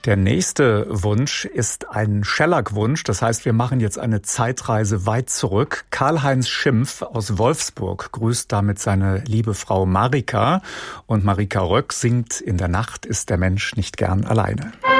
Der nächste Wunsch ist ein Schellack-Wunsch. Das heißt, wir machen jetzt eine Zeitreise weit zurück. Karl-Heinz Schimpf aus Wolfsburg grüßt damit seine liebe Frau Marika. Und Marika Röck singt: In der Nacht ist der Mensch nicht gern alleine.